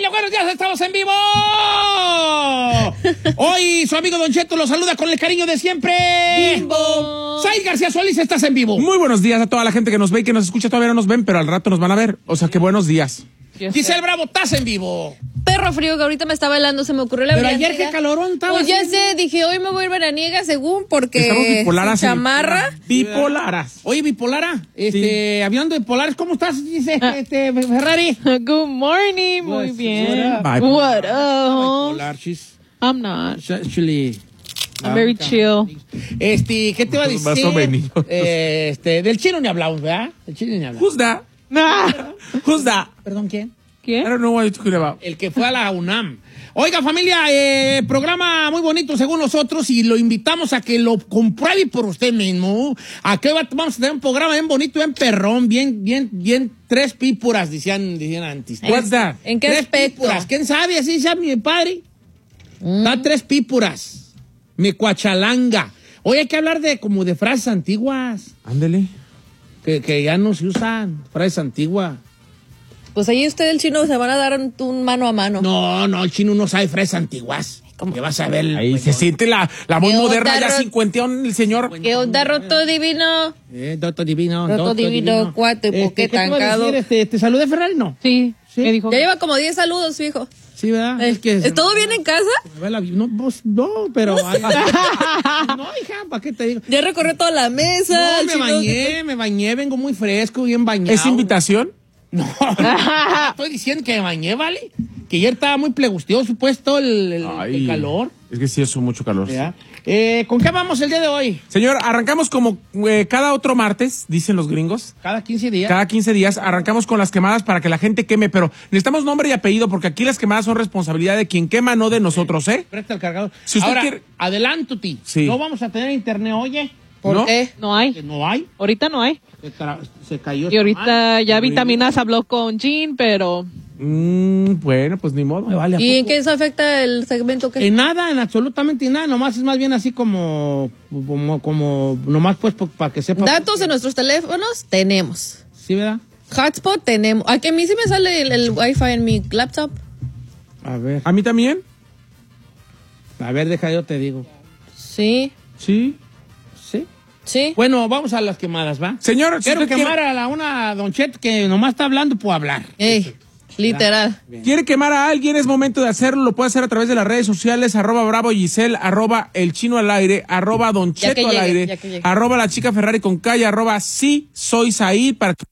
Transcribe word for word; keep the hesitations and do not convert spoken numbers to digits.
familia, buenos días, estamos en vivo. Hoy su amigo Don Cheto los saluda con el cariño de siempre. Bimbo. Said García Solís, estás en vivo. Muy buenos días a toda la gente que nos ve y que nos escucha. Todavía no nos ven, pero al rato nos van a ver. O sea que buenos días. Giselle Bravo, estás en vivo. Perro frío que ahorita me estaba helando, se me ocurrió la Pero brillante ayer qué idea. calorón estaba. Pues ya haciendo. sé, dije, hoy me voy a ir veraniega según porque Estamos bipolaras. sin chamarra. Bipolaras. Oye, bipolara, este, sí. Hablando de bipolares, ¿cómo estás, dice este, Ferrari? Good morning, muy Pues, bien. Bye. What up? Bipolar, she's I'm not. actually... I'm very chill. Este, ¿qué te iba a Más o decir? menos. Eh, este, del chino ni hablamos, ¿verdad? Del chino ni hablamos. Who's that? Who's that? Perdón, ¿quién? I ¿Qué? don't know what you're talking about. El que fue a la UNAM. Oiga, familia, eh, programa muy bonito según nosotros y lo invitamos a que lo compruebe por usted mismo. Aquí vamos a tener un programa bien bonito, bien perrón, bien, bien, bien, tres pípuras, decían, decían antes. What's that? ¿En qué Tres aspecto? pípuras, ¿quién sabe? Así se llama mi padre. Mm. Da tres pípuras. Mi cuachalanga. Hoy hay que hablar de como de frases antiguas Ándele. que, que ya no se usan, frases antiguas. Pues ahí usted el chino se van a dar un, un mano a mano. No, no, el chino no sabe frases antiguas. ¿Cómo? Que vas a ver. Ahí se siente la, la voz ¿Qué moderna, onda, ya Ro- cincuenteón el señor. ¿Qué onda, roto divino? Eh, Doctor Divino. Doctor Doctor Divino, cuate, Este, poque ¿qué te iba a tancado. decir? Este, ¿Te saludé, Ferrari? No. Sí, Sí. me dijo. Ya lleva como diez saludos, su hijo. Sí, ¿verdad? Eh, Es que... ¿Es todo bien en casa? me va la- No, vos, no, pero... ay, no, hija, ¿para qué te digo? Ya recorrió toda la mesa. No, el me chino- bañé, me bañé, vengo muy fresco, bien bañado. ¿Es invitación? No, estoy diciendo que me bañé, ¿vale? Que ayer estaba muy plegustioso, pues, todo el, el- Ay, el calor. Es que sí, eso mucho calor. ¿Verdad? Eh, ¿Con qué vamos el día de hoy? Señor, arrancamos como eh, cada otro martes, dicen los gringos. Cada quince días. Cada quince días arrancamos con las quemadas para que la gente queme, pero necesitamos nombre y apellido porque aquí las quemadas son responsabilidad de quien quema, no de nosotros, ¿eh? Presta el cargador. Si usted Ahora, quiere- adelántate. Sí. No vamos a tener internet, oye. ¿Por ¿No? qué? No hay. Que no hay. Ahorita no hay. Se, tra- se cayó. Y ahorita ya Muy Vitaminas habló con Jean, pero Mm, bueno, pues ni modo. Me vale a ¿Y en poco. qué eso afecta el segmento que En nada, en absolutamente nada. Nomás es más bien así como. Como. como nomás, pues, po- para que sepa. datos en nuestros teléfonos tenemos. Sí, ¿verdad? Hotspot tenemos. Aquí a mí sí me sale el, el Wi-Fi en mi laptop. A ver. ¿A mí también? A ver, deja, yo te digo. Sí, Sí. Sí. sí. Bueno, vamos a las quemadas, ¿va? Señor, si Quiero usted quemar quiere, a la, una Don Chet que nomás está hablando por hablar. Ey, literal. quiere quemar a alguien, es momento de hacerlo. Lo puede hacer a través de las redes sociales, arroba Bravo Giselle, arroba El Chino al aire, arroba Don Ya que Cheto al llegue, aire, ya que llegue. arroba La Chica Ferrari con calle, arroba Sí Soy Said, para que